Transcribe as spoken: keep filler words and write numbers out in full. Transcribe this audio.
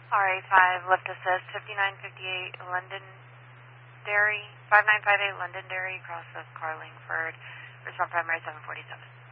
R A five, lift assist, fifty-nine fifty-eight, Londonderry, five nine five eight, Londonderry, cross of Carlingford, respond primary seven forty-seven.